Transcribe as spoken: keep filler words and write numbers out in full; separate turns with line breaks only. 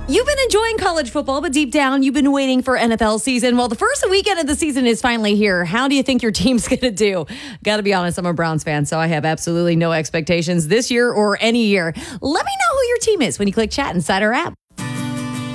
You've been enjoying college football, but deep down, you've been waiting for N F L season. Well, the first weekend of the season is finally here. How do you think your team's going to do? Got to be honest, I'm a Browns fan, so I have absolutely no expectations this year or any year. Let me know who your team is when you click chat inside our app.